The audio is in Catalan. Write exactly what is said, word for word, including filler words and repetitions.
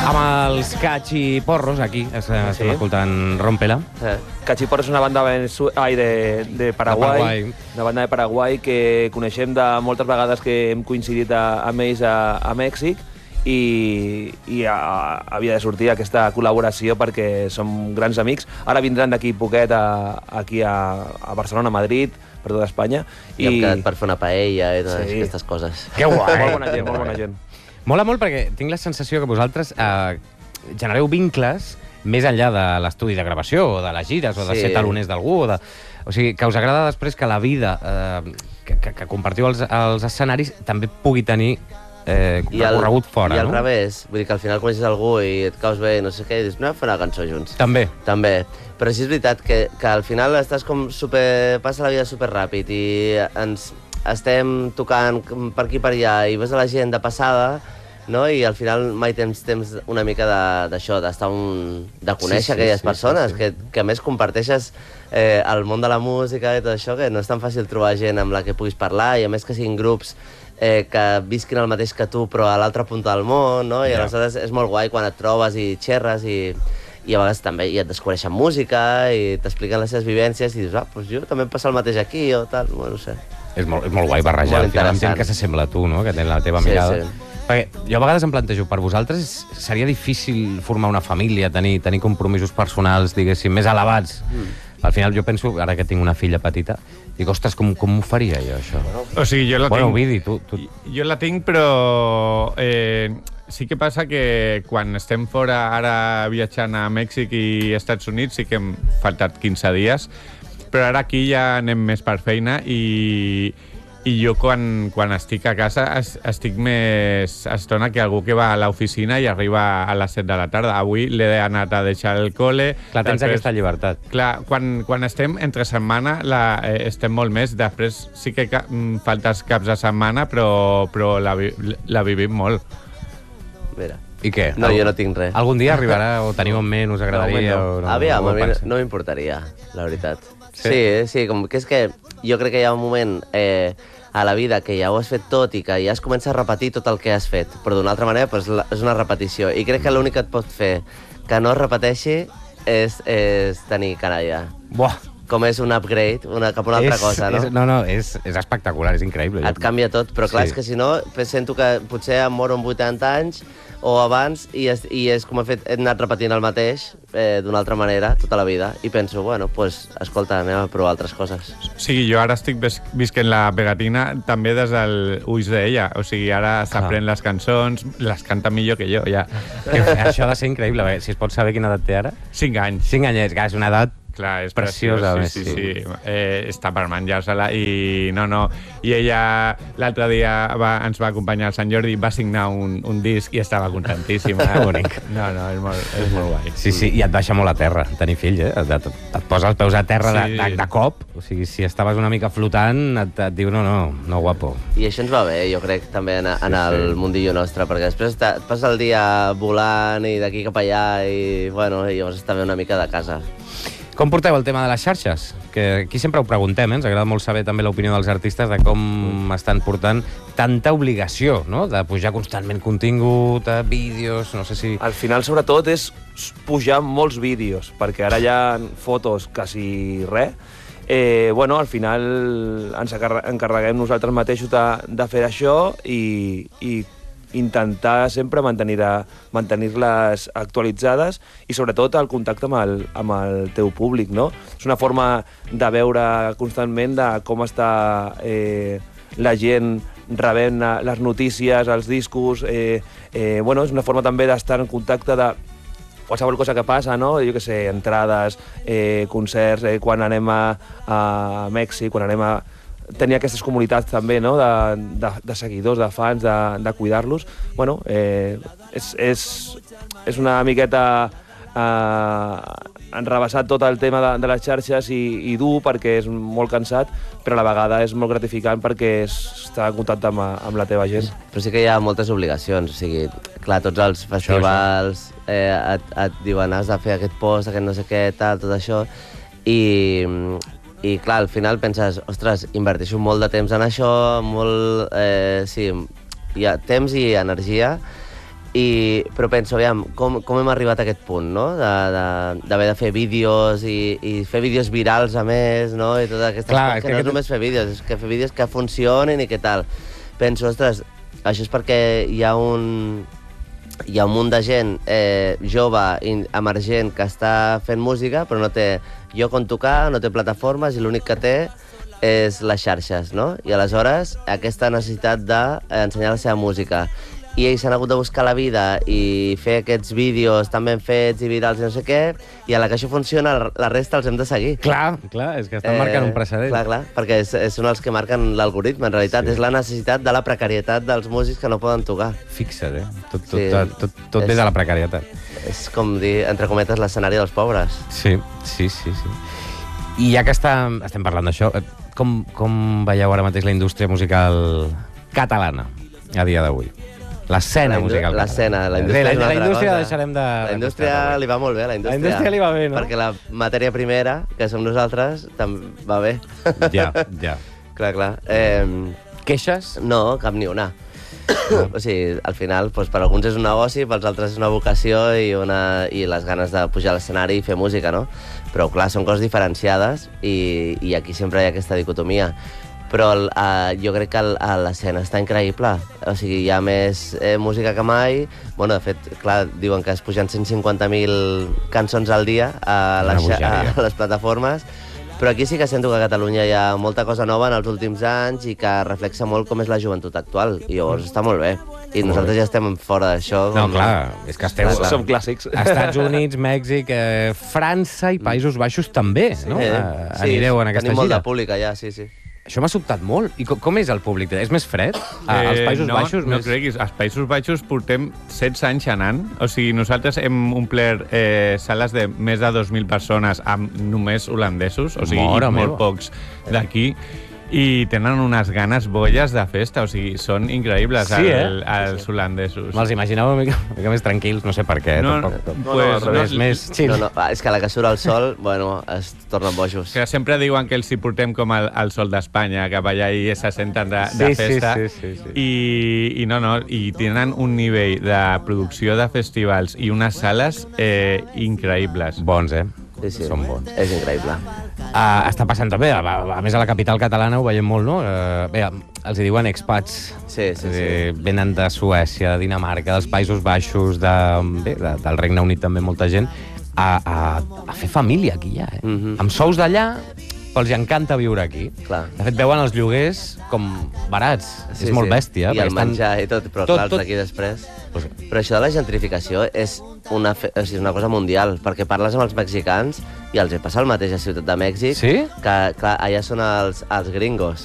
Amb els Cachiporros, aquí, estem sí. escoltant Rómpela. Eh. Cachiporros és una banda Venezu... Ai, de, de, Paraguai, de Paraguai, una banda de Paraguai que coneixem de moltes vegades que hem coincidit a, amb ells a, a Mèxic i, i a, havia de sortir aquesta col·laboració perquè som grans amics. Ara vindran d'aquí poquet a, aquí a, a Barcelona, a Madrid, per tota Espanya. I, I hem quedat per fer una paella i totes sí. aquestes coses. Que guai! Molt bona gent, molt bona gent. Mola molt perquè tinc la sensació que vosaltres eh, genereu vincles més enllà de l'estudi de gravació o de les gires o de sí. ser taloners d'algú. O, de... o sigui, que us agrada després que la vida eh, que, que, que compartiu els, els escenaris també pugui tenir eh, recorregut fora, I al no? revés, vull dir que al final coneixes algú i et caus bé, no sé què, i dius, anem a fer una cançó junts. També. També. Però sí és veritat que, que al final estàs com super... passa la vida super ràpid i ens... estem tocant per aquí per allà i ves a la gent de passada, no? I al final mai tens temps una mica d'això, de, d'estar un... de conèixer sí, sí, aquelles sí, persones, sí, sí. Que, que a més comparteixes eh, el món de la música i tot això, que no és tan fàcil trobar gent amb la que puguis parlar, i a més que siguin grups eh, que visquin el mateix que tu però a l'altra punta del món, no? I yeah. aleshores és molt guai quan et trobes i xerres i... i a vegades també i et descobreixen música i t'expliquen les seves vivències i dius, ah, doncs jo també em passa el mateix aquí o tal, bueno, no sé. És molt, és molt guai barrejar, al final amb gent que s'assembla a tu, no? Que té la teva mirada. Sí, sí. Perquè jo a vegades em plantejo, per vosaltres seria difícil formar una família, tenir, tenir compromisos personals, diguéssim, més elevats. Mm. Al final jo penso, ara que tinc una filla petita, dic, ostres, com, com ho faria jo, això? O sigui, jo la bueno, tinc... Vidi, tu, tu... Jo la tinc, però... Eh, sí que passa que quan estem fora, ara viatjant a Mèxic i Estats Units, sí que hem faltat quinze dies, però ara aquí ja anem més per feina i, i jo quan, quan estic a casa es, estic més estona que algú que va a l'oficina i arriba a les set de la tarda. Avui l'he anat a deixar al cole. Clar, tens després, aquesta llibertat. Clar, quan, quan estem entre setmana la, eh, estem molt més. Després sí que ca, faltes caps de setmana, però, però la, la vivim molt. Mira. I què? No, jo no tinc res. Algun dia arribarà o teniu en ment, us agradaria? No, o no, Aviam, no a mi no m'importaria, la veritat. Sí? sí, sí, com que és que jo crec que hi ha un moment eh, a la vida que ja ho has fet tot i que ja es comença a repetir tot el que has fet, però d'una altra manera pues, és una repetició. I crec que l'únic que et pot fer que no es repeteixi és, és tenir canalla. Buah! Com és un upgrade, una, cap a una altra és, cosa, no? És, no, no, és, és espectacular, és increïble. Et canvia tot, però clar, sí. és que si no, sento que potser em moro amb vuitanta anys o abans i és, i és com he, fet, he anat repetint el mateix eh, d'una altra manera tota la vida i penso, bueno, doncs, pues, escolta, anem a provar altres coses. Sí, jo ara estic visquent la pegatina també des dels ulls d'ella, o sigui, ara s'aprèn les cançons, les canta millor que jo, ja. Això ha de ser increïble, si es pot saber quina edat té ara? Cinc anys. Cinc anyets, és una edat clar, és preciosa. Preciós, sí, sí, sí. sí. Eh, està per menjar-se-la i no, no. I ella l'altre dia va, ens va acompanyar al Sant Jordi, va signar un, un disc i estava contentíssima. Eh? Bonic. No, no, és molt, és molt guai. Sí, sí, i et baixa molt a terra, tenir fills, eh? Et, et posa els peus a terra sí. de, de, de cop, o sigui, si estaves una mica flotant, et, et diu, no, no, no, guapo. I això ens va bé, jo crec, també en, en sí, el sí. mundillo nostre, perquè després et passa el dia volant i d'aquí cap allà i, bueno, i llavors està bé una mica de casa. Com porteu el tema de les xarxes? Que aquí sempre ho preguntem, eh? Ens agrada molt saber també l'opinió dels artistes de com mm. estan portant tanta obligació, no?, de pujar constantment contingut, vídeos, no sé si... Al final, sobretot, és pujar molts vídeos, perquè ara hi ha fotos quasi res. Eh, bueno, al final ens encarreguem nosaltres mateixos de, de fer això i, i intentar sempre mantenir-les mantenir actualitzades i sobretot el contacte amb el, amb el teu públic, no? És una forma de veure constantment de com està eh, la gent rebent les notícies, els discos, eh, eh, bueno, és una forma també d'estar en contacte de qualsevol cosa que passa, no? Jo què sé, entrades, eh, concerts, eh, quan anem a, a Mèxic, quan anem a tenir aquestes comunitats també, no?, de, de, de seguidors, de fans, de, de cuidar-los. Bueno, eh, és, és, és una miqueta eh, enrebaçat tot el tema de, de les xarxes i, i dur perquè és molt cansat, però a la vegada és molt gratificant perquè és, està en contacte amb, amb la teva gent. Però sí que hi ha moltes obligacions, o sigui, clar, tots els festivals eh, et, et diuen has de fer aquest post, aquest no sé què, tal, tot això, i... I, clar, al final penses, ostres, inverteixo molt de temps en això, molt, eh, sí, hi ha temps i energia, I, però penso, aviam, com, com hem arribat a aquest punt, no? D'haver de, de fer vídeos i, i fer vídeos virals a més, no? I totes aquestes Clar, coses, que, que no aquest... és només fer vídeos, és que fer vídeos que funcionin i què tal. Penso, ostres, això és perquè hi ha un, hi ha un munt de gent eh, jove, emergent, que està fent música, però no té lloc on tocar, no té plataformes, i l'únic que té és les xarxes, no? I aleshores, aquesta necessitat d'ensenyar la seva música. I ells s'han hagut de buscar la vida i fer aquests vídeos tan ben fets i virals i no sé què, i a la que això funciona, la resta els hem de seguir. Clar, clar, és que estan marcant un precedent. Clar, clar, perquè és, són els que marquen l'algoritme, en realitat. Sí. És la necessitat de la precarietat dels músics que no poden tocar. Fixa't, eh? Tot, tot, Sí. tot, tot, tot És- ve de la precarietat. És com dir, entre cometes, l'escenari dels pobres. Sí, sí, sí, sí. I ja que està, estem parlant d'això, eh, com, com veieu ara mateix la indústria musical catalana a dia d'avui? L'escena La indú- musical l'escena, catalana. la indústria Bé, és una la, altra la indústria cosa. la deixarem de... La indústria de li va molt bé, la indústria. La indústria li va bé, no? Perquè la matèria primera, que som nosaltres, també va bé. Ja, ja. Clar, clar. Eh, Queixes? no, cap ni una. O sigui, al final, doncs, per alguns és un negoci, pels altres és una vocació i, una, i les ganes de pujar a l'escenari i fer música, no? Però, clar, són coses diferenciades i, i aquí sempre hi ha aquesta dicotomia. Però el, uh, jo crec que el- a l'escena està increïble. O sigui, hi ha més eh, música que mai. Bueno, de fet, clar, diuen que es pugen cent cinquanta mil cançons al dia a Una les, xa- bogeria. a les plataformes. Però aquí sí que sento que a Catalunya hi ha molta cosa nova en els últims anys i que reflexa molt com és la joventut actual. I llavors està molt bé. I nosaltres ja estem fora d'això. No, com- clar, és que esteu... Clar, clar. Som clàssics. Estats Units, Mèxic, eh, França i Països Baixos també, no? Eh, Eh, anireu en aquesta tenim molt gira. de públic allà, sí, sí. Això m'ha sobtat molt. I com, com és el públic? És més fred? Ah, als Països no, Baixos? No més... creguis, als Països Baixos portem setze anys anant. O sigui, nosaltres hem omplert eh, sales de més de dos mil persones amb només holandesos, o sigui, Mare i molt meva. pocs d'aquí. I tenen unes ganes bolles de festa, o sigui, són increïbles Sí, eh? el, els holandesos. Me'ls imaginava una mica, una mica més tranquils, no sé per què. No, tampoc, no, tampoc. pues, Però no, és més chill. No, no, va, és que a la que surt el sol, bueno, es tornen bojos. Que sempre diuen que els hi portem com al, al sol d'Espanya, cap allà i se senten de, de Sí, sí, festa. sí, sí, sí. I, I no, no, i tenen un nivell de producció de festivals i unes sales eh, increïbles. Bons, eh? Sí, sí. Són bons. És increïble. Uh, està passant també, a, a més a la capital catalana ho veiem molt, no? Uh, bé, els hi diuen expats. Sí, sí, sí. Eh, venen de Suècia, de Dinamarca, dels Països Baixos, de, bé, de, del Regne Unit també molta gent, a, a, a fer família aquí ja, eh? Mhm. Amb sous d'allà, però els hi encanta viure aquí. Clar. De fet, veuen els lloguers com barats. Sí, és molt sí. bèstia. I perquè el menjar i tot, però tot, clar, els tot- d'aquí després... Pues, Però això de la gentrificació és una, fe... o sigui, és una cosa mundial, perquè parles amb els mexicans i els hi passa el mateix a Ciutat de Mèxic, Sí? que clar, allà són els, els gringos.